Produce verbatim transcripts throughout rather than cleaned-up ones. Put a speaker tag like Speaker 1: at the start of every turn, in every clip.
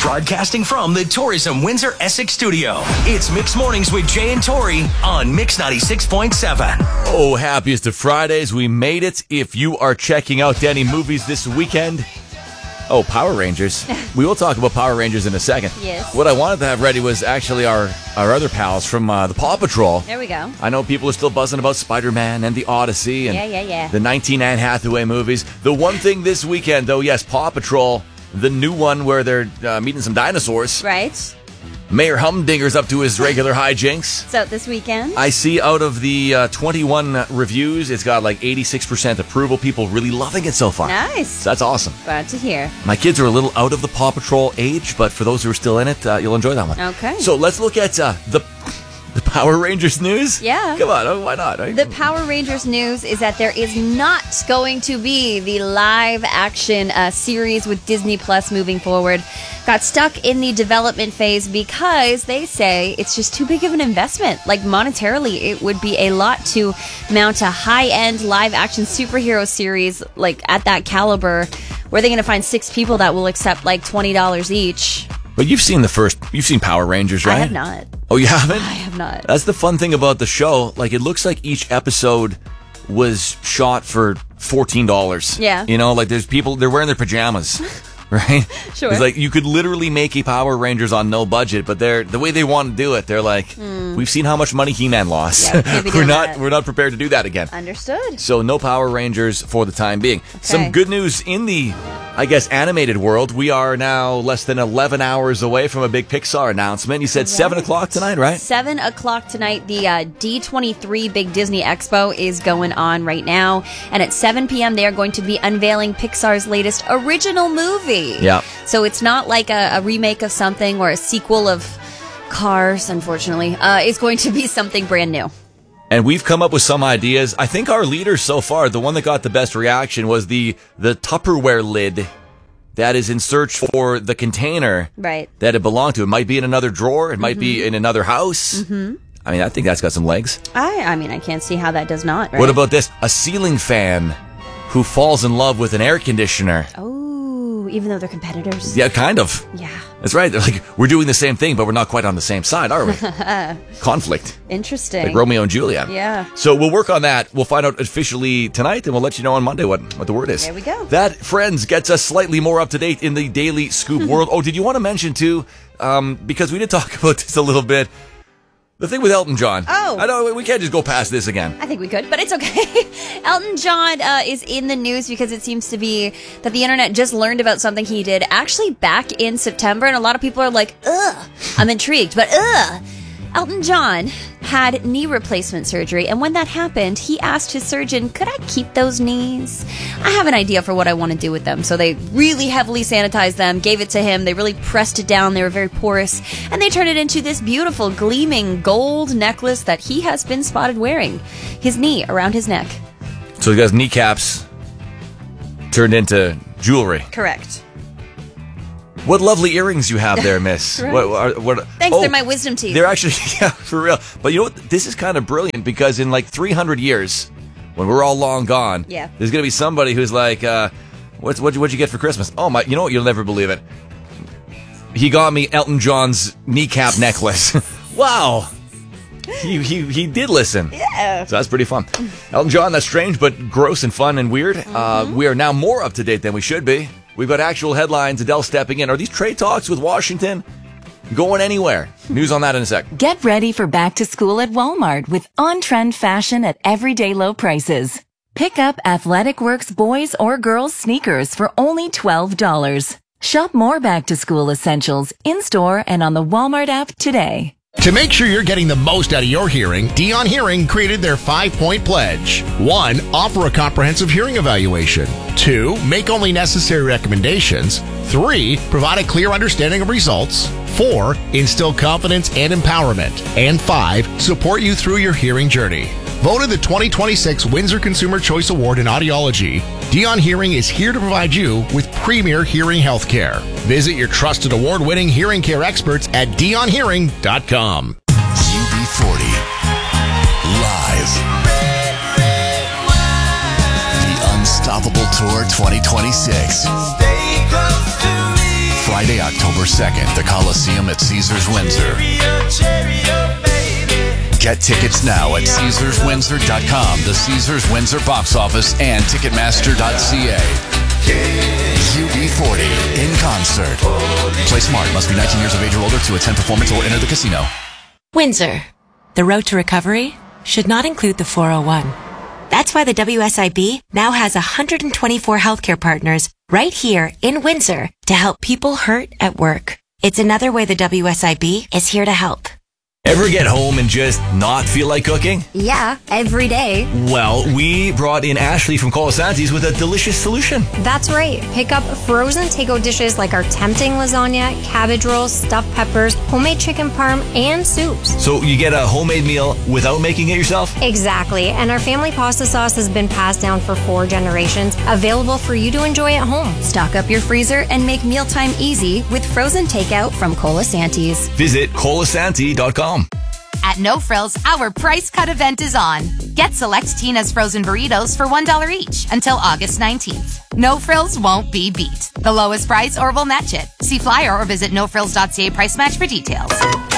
Speaker 1: Broadcasting from the Tourism Windsor Essex studio, it's Mixed Mornings with Jay and Tori on Mix ninety-six point seven.
Speaker 2: Oh, happiest of Fridays. We made it. If you are checking out any movies this weekend, oh, Power Rangers. We will talk about Power Rangers in a second.
Speaker 3: Yes.
Speaker 2: What I wanted to have ready was actually our, our other pals from uh, the Paw Patrol.
Speaker 3: There we go.
Speaker 2: I know people are still buzzing about Spider-Man and the Odyssey and
Speaker 3: Yeah, yeah, yeah.
Speaker 2: the nineteen Anne Hathaway movies. The one thing this weekend, though, yes, Paw Patrol, the new one where they're uh, meeting some dinosaurs.
Speaker 3: Right.
Speaker 2: Mayor Humdinger's up to his regular hijinks.
Speaker 3: So this weekend?
Speaker 2: I see out of the uh, twenty-one reviews, it's got like eighty-six percent approval. People really loving it so far.
Speaker 3: Nice.
Speaker 2: So that's awesome.
Speaker 3: Glad to hear.
Speaker 2: My kids are a little out of the Paw Patrol age, but for those who are still in it, uh, you'll enjoy that one.
Speaker 3: Okay.
Speaker 2: So let's look at uh, the the Power Rangers news.
Speaker 3: Yeah.
Speaker 2: Come on, oh, why not? Right?
Speaker 3: The Power Rangers news is that there is not going to be the live action uh, series with Disney Plus moving forward. Got stuck in the development phase because they say it's just too big of an investment. Like monetarily, it would be a lot to mount a high-end live action superhero series like at that caliber. Where are they going to find six people that will accept like twenty dollars each?
Speaker 2: But you've seen the first, you've seen Power Rangers, right?
Speaker 3: I have not.
Speaker 2: Oh, you haven't?
Speaker 3: I have not.
Speaker 2: That's the fun thing about the show. Like, it looks like each episode was shot for fourteen dollars.
Speaker 3: Yeah.
Speaker 2: You know, like there's people, they're wearing their pajamas. Right?
Speaker 3: Sure.
Speaker 2: It's like you could literally make a Power Rangers on no budget, but they're the way they want to do it, they're like, mm. we've seen how much money He-Man lost.
Speaker 3: Yeah, we can't be
Speaker 2: we're
Speaker 3: doing
Speaker 2: not
Speaker 3: that.
Speaker 2: we're not prepared to do that again.
Speaker 3: Understood.
Speaker 2: So no Power Rangers for the time being.
Speaker 3: Okay.
Speaker 2: Some good news in the, I guess, animated world. We are now less than eleven hours away from a big Pixar announcement. You said
Speaker 3: Right.
Speaker 2: seven o'clock tonight, right?
Speaker 3: seven o'clock tonight. The uh, D twenty-three Big Disney Expo is going on right now. And at seven p.m. they are going to be unveiling Pixar's latest original movie.
Speaker 2: Yeah.
Speaker 3: So it's not like a, a remake of something or a sequel of Cars, unfortunately. Uh, it's going to be something brand new.
Speaker 2: And we've come up with some ideas. I think our leader so far, the one that got the best reaction, was the the Tupperware lid that is in search for the container
Speaker 3: Right.
Speaker 2: that it belonged to. It might be in another drawer. It might be in another house. Mm-hmm. I mean, I think that's got some legs.
Speaker 3: I, I mean, I can't see how that does not. Right?
Speaker 2: What about this? A ceiling fan who falls in love with an air conditioner.
Speaker 3: Oh, even though they're competitors.
Speaker 2: Yeah, kind of.
Speaker 3: Yeah.
Speaker 2: That's right. They're like, we're doing the same thing, but we're not quite on the same side, are we? Conflict.
Speaker 3: Interesting.
Speaker 2: Like Romeo and Juliet.
Speaker 3: Yeah.
Speaker 2: So we'll work on that. We'll find out officially tonight, and we'll let you know on Monday what, what the word is.
Speaker 3: There we go.
Speaker 2: That, friends, gets us slightly more up to date in the Daily Scoop world. Oh, did you want to mention, too, um, because we did talk about this a little bit, the thing with Elton John.
Speaker 3: Oh.
Speaker 2: I know, we can't just go past this again.
Speaker 3: I think we could, but it's okay. Elton John uh, is in the news because it seems to be that the internet just learned about something he did actually back in September, and a lot of people are like, ugh, I'm intrigued, but ugh. Elton John had knee replacement surgery, and when that happened, he asked his surgeon, could I keep those knees? I have an idea for what I want to do with them. So they really heavily sanitized them, gave it to him, they really pressed it down, they were very porous, and they turned it into this beautiful, gleaming gold necklace that he has been spotted wearing. His knee around his neck.
Speaker 2: So he got kneecaps turned into jewelry.
Speaker 3: Correct.
Speaker 2: What lovely earrings you have there, miss.
Speaker 3: Right.
Speaker 2: What, what, what,
Speaker 3: Thanks,
Speaker 2: oh,
Speaker 3: they're my wisdom teeth.
Speaker 2: They're actually, yeah, for real. But you know what? This is kind of brilliant because in like three hundred years, when we're all long gone,
Speaker 3: Yeah.
Speaker 2: there's going to be somebody who's like, uh, what's, what'd, you, what'd you get for Christmas? Oh, my, you know what? You'll never believe it. He got me Elton John's kneecap necklace. Wow. He, he he did listen.
Speaker 3: Yeah.
Speaker 2: So that's pretty fun. Elton John, that's strange, but gross and fun and weird. Mm-hmm. Uh, we are now more up to date than we should be. We've got actual headlines, Adele stepping in. Are these trade talks with Washington going anywhere? News on that in a sec.
Speaker 4: Get ready for back to school at Walmart with on-trend fashion at everyday low prices. Pick up Athletic Works boys or girls sneakers for only twelve dollars. Shop more back to school essentials in-store and on the Walmart app today.
Speaker 5: To make sure you're getting the most out of your hearing, Dion Hearing created their five-point pledge. One, offer a comprehensive hearing evaluation. Two, make only necessary recommendations. Three, provide a clear understanding of results. Four, instill confidence and empowerment. And five, support you through your hearing journey. Voted the twenty twenty-six Windsor Consumer Choice Award in Audiology, Dion Hearing is here to provide you with premier hearing health care. Visit your trusted award-winning hearing care experts at dion hearing dot com.
Speaker 6: U B forty. Live. The Unstoppable Tour twenty twenty-six. From Friday, October second, the Coliseum at Caesars Windsor. Get tickets now at Caesars Windsor dot com, the Caesars Windsor box office, and Ticketmaster dot c a. U B forty in concert. Play smart. Must be nineteen years of age or older to attend performance or enter the casino.
Speaker 7: Windsor. The road to recovery should not include the four oh one. That's why the W S I B now has one hundred twenty-four healthcare partners right here in Windsor to help people hurt at work. It's another way the W S I B is here to help.
Speaker 2: Ever get home and just not feel like cooking?
Speaker 3: Yeah, every day.
Speaker 2: Well, we brought in Ashley from Colasanti's with a delicious solution.
Speaker 8: That's right. Pick up frozen takeout dishes like our tempting lasagna, cabbage rolls, stuffed peppers, homemade chicken parm, and soups.
Speaker 2: So you get a homemade meal without making it yourself?
Speaker 8: Exactly. And our family pasta sauce has been passed down for four generations, available for you to enjoy at home.
Speaker 3: Stock up your freezer and make mealtime easy with frozen takeout from Colasanti's.
Speaker 2: Visit colasanti dot com.
Speaker 9: At No Frills, our price cut event is on. Get select Tina's frozen burritos for one dollar each until August nineteenth. No Frills won't be beat. The lowest price or we'll match it. See flyer or visit no frills dot c a price match for details.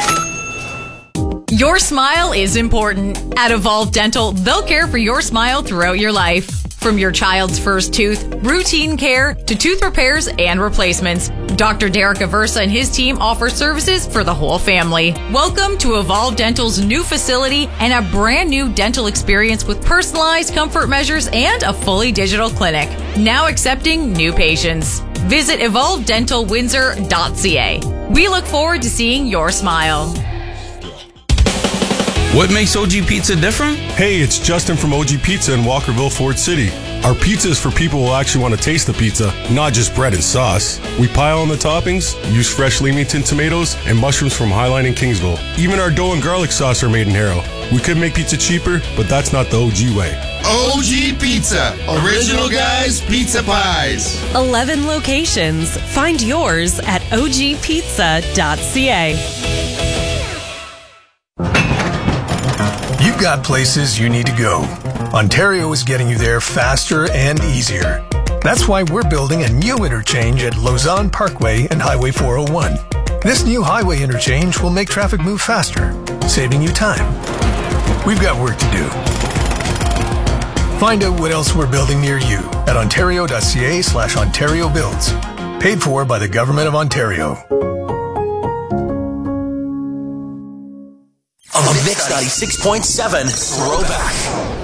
Speaker 10: Your smile is important. At Evolve Dental, they'll care for your smile throughout your life. From your child's first tooth, routine care, to tooth repairs and replacements, Doctor Derek Aversa and his team offer services for the whole family. Welcome to Evolve Dental's new facility and a brand new dental experience with personalized comfort measures and a fully digital clinic. Now accepting new patients. Visit evolve dental windsor dot c a. We look forward to seeing your smile.
Speaker 11: What makes O G Pizza different?
Speaker 12: Hey, it's Justin from O G Pizza in Walkerville, Ford City. Our pizza is for people who actually want to taste the pizza, not just bread and sauce. We pile on the toppings, use fresh Leamington tomatoes, and mushrooms from Highline and Kingsville. Even our dough and garlic sauce are made in Harrow. We could make pizza cheaper, but that's not the O G way.
Speaker 13: O G Pizza. Original guys, pizza pies.
Speaker 14: eleven locations. Find yours at o g pizza dot c a.
Speaker 15: You've got places you need to go. Ontario is getting you there faster and easier. That's why we're building a new interchange at Lausanne Parkway and Highway four oh one. This new highway interchange will make traffic move faster, saving you time. We've got work to do. Find out what else we're building near you at ontario dot c a slash Ontario Builds. Paid for by the Government of Ontario.
Speaker 1: On the Mix ninety-six point seven Throwback.